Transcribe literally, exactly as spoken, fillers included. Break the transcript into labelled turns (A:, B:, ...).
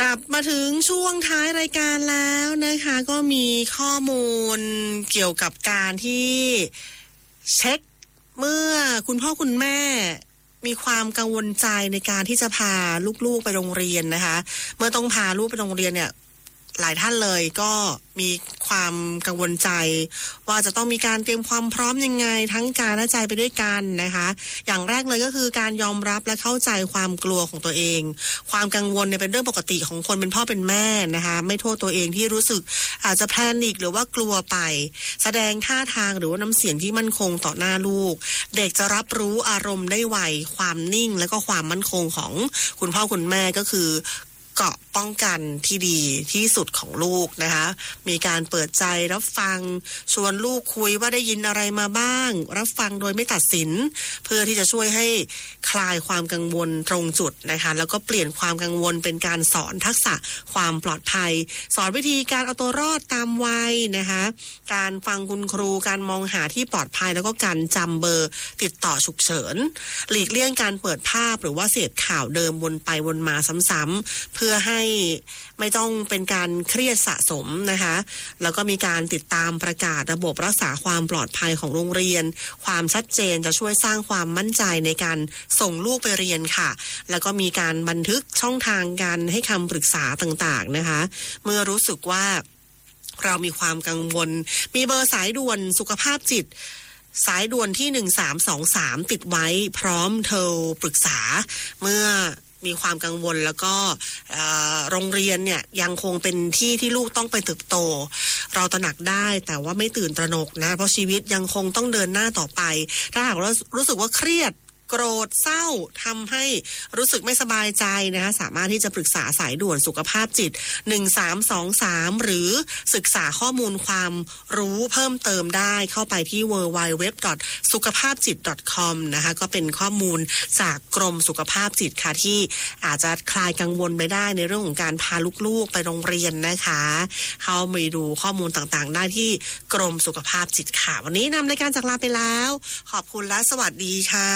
A: กลับมาถึงช่วงท้ายรายการแล้วนะคะก็มีข้อมูลเกี่ยวกับการที่เช็คเมื่อคุณพ่อคุณแม่มีความกังวลใจในการที่จะพาลูกๆไปโรงเรียนนะคะเมื่อต้องพาลูกไปโรงเรียนเนี่ยหลายท่านเลยก็มีความกังวลใจว่าจะต้องมีการเตรียมความพร้อมยังไงทั้งกายและใจไปด้วยกันนะคะอย่างแรกเลยก็คือการยอมรับและเข้าใจความกลัวของตัวเองความกังวลเนี่ยเป็นเรื่องปกติของคนเป็นพ่อเป็นแม่นะคะไม่โทษตัวเองที่รู้สึกอาจจะแพนิคหรือว่ากลัวไปแสดงท่าทางหรือว่าน้ำเสียงที่มั่นคงต่อหน้าลูกเด็กจะรับรู้อารมณ์ได้ไวความนิ่งและก็ความมั่นคงของคุณพ่อคุณแม่ก็คือเกราะป้องกันที่ดีที่สุดของลูกนะคะมีการเปิดใจรับฟังชวนลูกคุยว่าได้ยินอะไรมาบ้างรับฟังโดยไม่ตัดสินเพื่อที่จะช่วยให้คลายความกังวลตรงจุดนะคะแล้วก็เปลี่ยนความกังวลเป็นการสอนทักษะความปลอดภัยสอนวิธีการเอาตัวรอดตามวัยนะคะการฟังคุณครูการมองหาที่ปลอดภัยแล้วก็การจำเบอร์ติดต่อฉุกเฉินหลีกเลี่ยงการเปิดภาพหรือว่าเสพข่าวเดิมวนไปวนมาซ้ำๆเพื่อให้ไม่ต้องเป็นการเครียดสะสมนะคะแล้วก็มีการติดตามประกาศระบบรักษาความปลอดภัยของโรงเรียนความชัดเจนจะช่วยสร้างความมั่นใจในการส่งลูกไปเรียนค่ะแล้วก็มีการบันทึกช่องทางการให้คำปรึกษาต่างๆนะคะเมื่อรู้สึกว่าเรามีความกังวลมีเบอร์สายด่วนสุขภาพจิตสายด่วนที่หนึ่งสามสองสามติดไว้พร้อมโทรปรึกษาเมื่อมีความกังวลแล้วก็โรงเรียนเนี่ยยังคงเป็นที่ที่ลูกต้องไปเติบโตเราตระหนักได้แต่ว่าไม่ตื่นตระหนกนะเพราะชีวิตยังคงต้องเดินหน้าต่อไปถ้าหากว่ารู้สึกว่าเครียดโกรธเศร้าทำให้รู้สึกไม่สบายใจนะคะสามารถที่จะปรึกษาสายด่วนสุขภาพจิตหนึ่งสามสองสามหรือศึกษาข้อมูลความรู้เพิ่มเติมได้เข้าไปที่ ดับเบิลยู ดับเบิลยู ดับเบิลยู ดอท สุขภาพจิต ดอท คอม นะคะก็เป็นข้อมูลจากกรมสุขภาพจิตค่ะที่อาจจะคลายกังวลไปได้ในเรื่องของการพาลูกๆไปโรงเรียนนะคะเข้าไปดูข้อมูลต่างๆได้ที่กรมสุขภาพจิตค่ะวันนี้นำรายการจากลาไปแล้วขอบคุณและสวัสดีค่ะ